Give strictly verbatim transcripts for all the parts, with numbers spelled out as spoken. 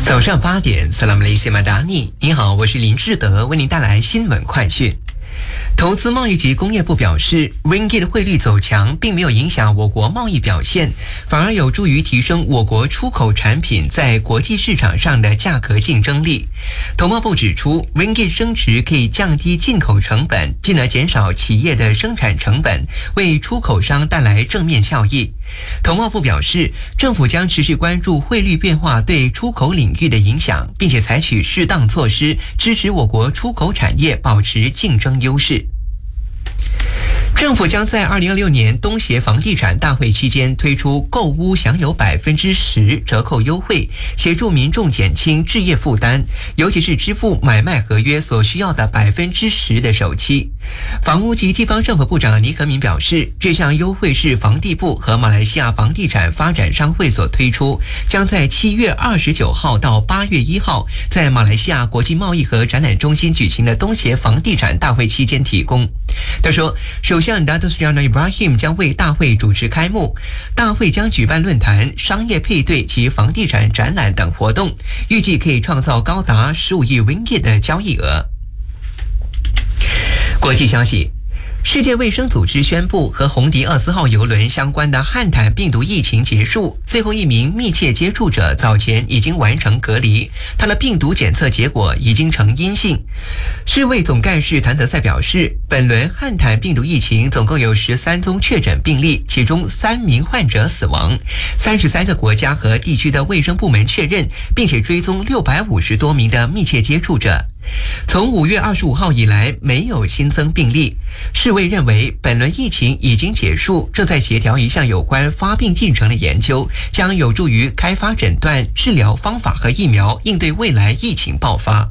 早上八点，萨拉姆雷西马达尼，你好，我是林志德，为您带来新闻快讯。投资贸易及工业部表示 ，Ringgit 汇率走强并没有影响我国贸易表现，反而有助于提升我国出口产品在国际市场上的价格竞争力。投贸部指出 ，Ringgit 升值可以降低进口成本，进而减少企业的生产成本，为出口商带来正面效益。投贸部表示，政府将持续关注汇率变化对出口领域的影响，并且采取适当措施，支持我国出口产业保持竞争优势。政府将在二零二六年东协房地产大会期间推出购屋享有百分之十折扣优惠，协助民众减轻置业负担，尤其是支付买卖合约所需要的百分之十的首期。房屋及地方政府部长倪可敏表示，这项优惠是房地部和马来西亚房地产发展商会所推出，将在七月二十九号到八月一号在马来西亚国际贸易和展览中心举行的东协房地产大会期间提供。他说，首相 Datuk Seri Anwar Ibrahim 将为大会主持开幕，大会将举办论坛、商业配对及房地产展览等活动，预计可以创造高达十五亿 Ringgit 的交易额。国际消息，世界卫生组织宣布和红迪厄斯号邮轮相关的汉坦病毒疫情结束，最后一名密切接触者早前已经完成隔离，他的病毒检测结果已经呈阴性。世卫总干事谭德赛表示，本轮汉坦病毒疫情总共有十三宗确诊病例，其中三名患者死亡，三十三个国家和地区的卫生部门确认，并且追踪六百五十多名的密切接触者。从五月二十五号以来，没有新增病例。世卫认为本轮疫情已经结束，正在协调一项有关发病进程的研究，将有助于开发诊断、治疗方法和疫苗，应对未来疫情爆发。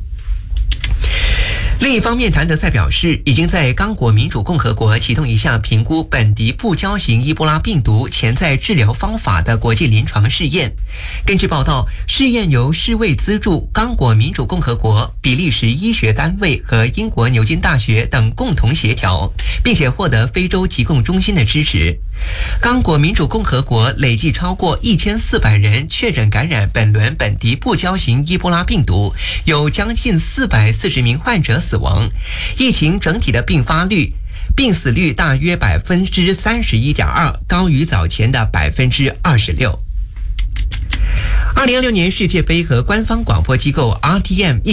另一方面，谭德赛表示，已经在刚果民主共和国启动一项评估本地不交型伊波拉病毒潜在治疗方法的国际临床试验。根据报道，试验由世卫资助，刚果民主共和国、比利时医学单位和英国牛津大学等共同协调，并且获得非洲疾控中心的支持。刚果民主共和国累计超过一千四百人确诊感染本轮本地不交型伊波拉病毒，有将近四百四十名患者死亡。疫情整体的并发率、病死率大约百分之三十一点二，高于早前的百分之二十六。二零二六年世界杯和官方广播机构 R T M